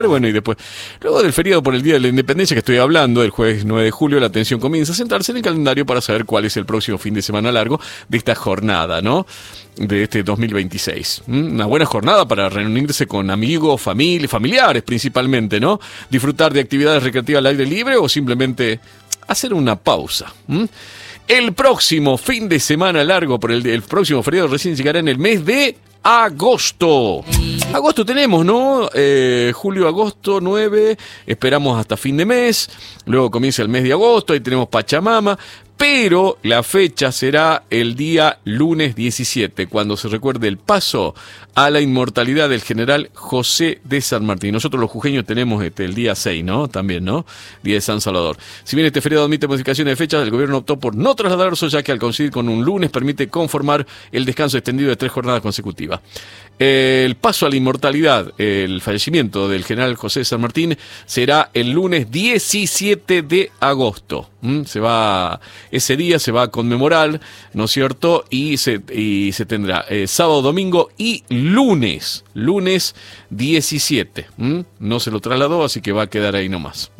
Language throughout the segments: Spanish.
Bueno, y después, luego del feriado por el Día de la Independencia que estoy hablando, el jueves 9 de julio, la atención comienza a sentarse en el calendario para saber cuál es el próximo fin de semana largo de esta jornada, ¿no? De este 2026. Una buena jornada para reunirse con amigos, familiares principalmente, ¿no? Disfrutar de actividades recreativas al aire libre o simplemente hacer una pausa. El próximo fin de semana largo por el próximo feriado recién llegará en el mes de agosto. Agosto tenemos, ¿no? Julio, agosto, 9. Esperamos hasta fin de mes. Luego comienza el mes de agosto. Ahí tenemos Pachamama. Pero la fecha será el día lunes 17, cuando se recuerde el paso a la inmortalidad del general José de San Martín. Nosotros los jujeños tenemos el día 6, ¿no? También, ¿no? Día de San Salvador. Si bien este feriado admite modificaciones de fechas, el gobierno optó por no trasladarlo, ya que al coincidir con un lunes permite conformar el descanso extendido de 3 jornadas consecutivas. El paso a la inmortalidad, el fallecimiento del general José de San Martín, será el lunes 17 de agosto. Ese día se va a conmemorar, ¿no es cierto? Y se tendrá sábado, domingo y lunes 17. No se lo trasladó, así que va a quedar ahí nomás.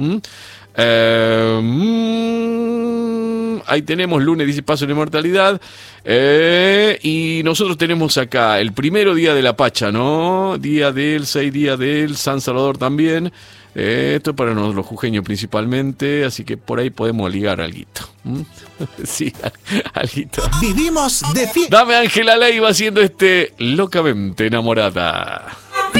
Ahí tenemos lunes, dice paso de inmortalidad. Y nosotros tenemos acá el primero día de la Pacha, ¿no? Día del 6, día del San Salvador también. Esto es para los jujeños principalmente, así que por ahí podemos ligar alguito. Sí, alguito. Vivimos de fiesta. Dame Ángela Leiva haciendo locamente enamorada.